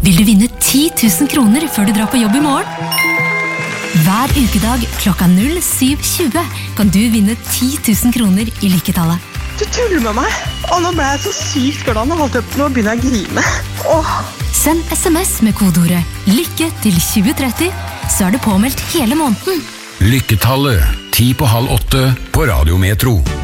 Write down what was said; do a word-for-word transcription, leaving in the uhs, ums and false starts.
Vil du vinne ti tusen kroner før du drar på jobb i morgen? Hver ukedag klokka null syv tjue kan du vinne ti tusen kroner i lykketallet. Du tuller med meg, og nå ble jeg så sykt glad og holdt opp, nå begynner jeg å grine. Åh. Send sms med kodeordet lykke til tjue tretti, så er du påmeldt hele måneden. Lykketallet, ti på halv åtte på Radio Metro.